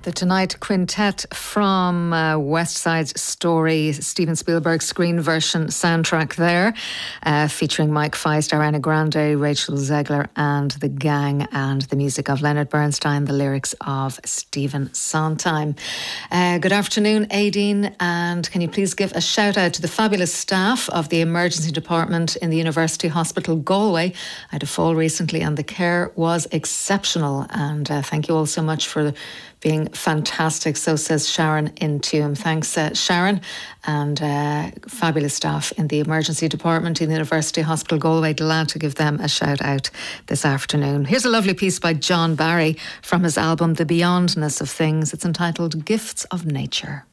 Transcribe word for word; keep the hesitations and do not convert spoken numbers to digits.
The Tonight Quintet from uh, West Side Story, Steven Spielberg's screen version soundtrack there, uh, featuring Mike Feist, Ariana Grande, Rachel Zegler and the gang, and the music of Leonard Bernstein, the lyrics of Stephen Sondheim. Uh, good afternoon, Aideen, and can you please give a shout out to the fabulous staff of the emergency department in the University Hospital Galway. I had a fall recently and the care was exceptional, and uh, thank you all so much for being fantastic. So says Sharon in Tuam. Thanks, uh, Sharon, and uh, fabulous staff in the emergency department in the University Hospital Galway. Glad to give them a shout out this afternoon. Here's a lovely piece by John Barry from his album The Beyondness of Things. It's entitled Gifts of Nature.